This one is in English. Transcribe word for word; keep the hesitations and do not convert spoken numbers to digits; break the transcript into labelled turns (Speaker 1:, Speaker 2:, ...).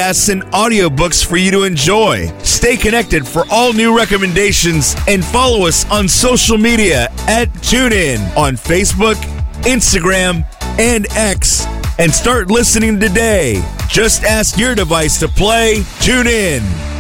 Speaker 1: podcasts and audiobooks for you to enjoy. Stay connected for all new recommendations and follow us on social media at TuneIn on Facebook, Instagram, and X. And start listening today. Just ask your device to play TuneIn.